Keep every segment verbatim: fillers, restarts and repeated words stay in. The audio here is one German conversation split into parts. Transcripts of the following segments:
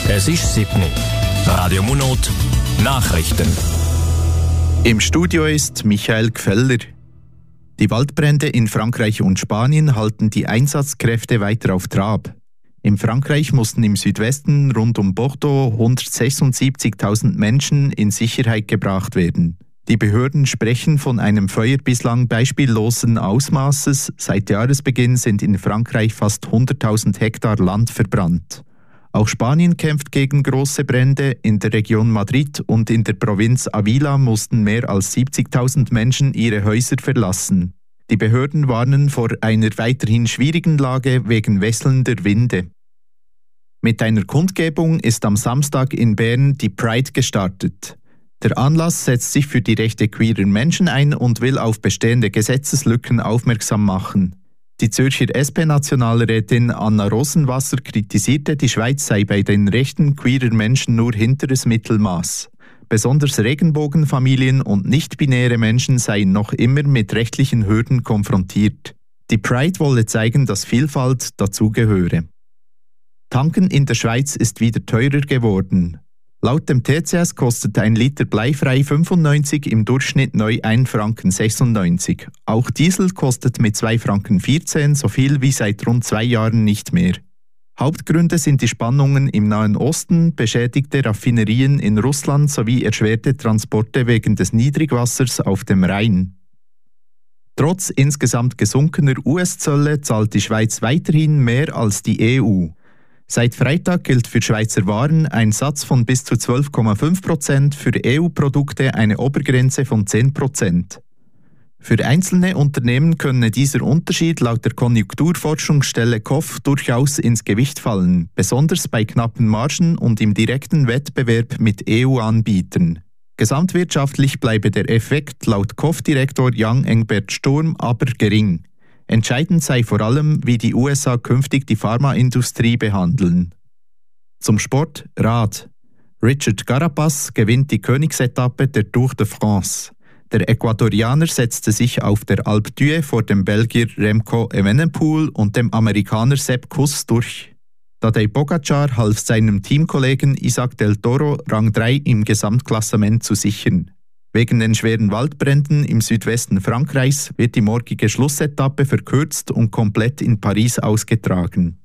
Es ist sieben. Radio Munot Nachrichten. Im Studio ist Michael Gfeller. Die Waldbrände in Frankreich und Spanien halten die Einsatzkräfte weiter auf Trab. In Frankreich mussten im Südwesten rund um Bordeaux hundertsechsundsiebzigtausend Menschen in Sicherheit gebracht werden. Die Behörden sprechen von einem Feuer bislang beispiellosen Ausmaßes. Seit Jahresbeginn sind in Frankreich fast hunderttausend Hektar Land verbrannt. Auch Spanien kämpft gegen große Brände. In der Region Madrid und in der Provinz Ávila mussten mehr als siebzigtausend Menschen ihre Häuser verlassen. Die Behörden warnen vor einer weiterhin schwierigen Lage wegen wechselnder Winde. Mit einer Kundgebung ist am Samstag in Bern die Pride gestartet. Der Anlass setzt sich für die Rechte queerer Menschen ein und will auf bestehende Gesetzeslücken aufmerksam machen. Die Zürcher S P-Nationalrätin Anna Rosenwasser kritisierte, die Schweiz sei bei den Rechten queerer Menschen nur hinteres Mittelmaß. Besonders Regenbogenfamilien und nicht-binäre Menschen seien noch immer mit rechtlichen Hürden konfrontiert. Die Pride wolle zeigen, dass Vielfalt dazugehöre. Tanken in der Schweiz ist wieder teurer geworden. Laut dem T C S kostet ein Liter bleifrei fünfundneunzig, im Durchschnitt neu ein Franken sechsundneunzig. Auch Diesel kostet mit zwei Franken vierzehn so viel wie seit rund zwei Jahren nicht mehr. Hauptgründe sind die Spannungen im Nahen Osten, beschädigte Raffinerien in Russland sowie erschwerte Transporte wegen des Niedrigwassers auf dem Rhein. Trotz insgesamt gesunkener U S-Zölle zahlt die Schweiz weiterhin mehr als die E U. Seit Freitag gilt für Schweizer Waren ein Satz von bis zu zwölf Komma fünf Prozent, für E U-Produkte eine Obergrenze von zehn Prozent. Für einzelne Unternehmen könne dieser Unterschied laut der Konjunkturforschungsstelle K O F durchaus ins Gewicht fallen, besonders bei knappen Margen und im direkten Wettbewerb mit E U-Anbietern. Gesamtwirtschaftlich bleibe der Effekt laut K O F-Direktor Jan Engbert Sturm aber gering. Entscheidend sei vor allem, wie die U S A künftig die Pharmaindustrie behandeln. Zum Sport Rad. Richard Carapaz gewinnt die Königsetappe der Tour de France. Der Ecuadorianer setzte sich auf der Alpe d'Huez vor dem Belgier Remco Evenepoel und dem Amerikaner Sepp Kuss durch. Tadej Pogačar half seinem Teamkollegen Isaac del Toro Rang drei im Gesamtklassement zu sichern. Wegen den schweren Waldbränden im Südwesten Frankreichs wird die morgige Schlussetappe verkürzt und komplett in Paris ausgetragen.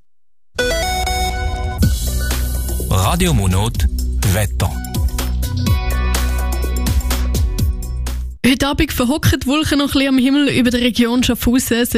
Radio Munot Wetter. Heute Abend verhocken die Wolken noch ein bisschen am Himmel über der Region Schaffhausen.